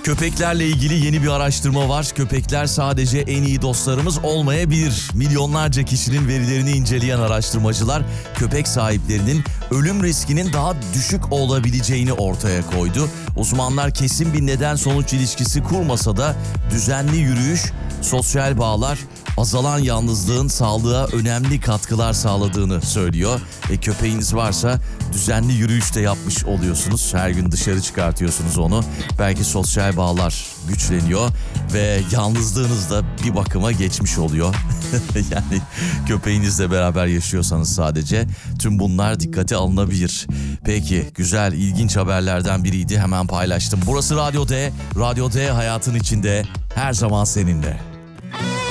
Köpeklerle ilgili yeni bir araştırma var. Köpekler sadece en iyi dostlarımız olmayabilir. Milyonlarca kişinin verilerini inceleyen araştırmacılar köpek sahiplerinin ölüm riskinin daha düşük olabileceğini ortaya koydu. Uzmanlar kesin bir neden-sonuç ilişkisi kurmasa da düzenli yürüyüş, sosyal bağlar, azalan yalnızlığın sağlığa önemli katkılar sağladığını söylüyor. Köpeğiniz varsa düzenli yürüyüş de yapmış oluyorsunuz. Her gün dışarı çıkartıyorsunuz onu. Belki sosyal bağlar güçleniyor ve yalnızlığınız da bir bakıma geçmiş oluyor. Yani köpeğinizle beraber yaşıyorsanız sadece tüm bunlar dikkate alınabilir. Peki, güzel, ilginç haberlerden biriydi. Hemen paylaştım. Burası Radyo D. Radyo D hayatın içinde her zaman seninle.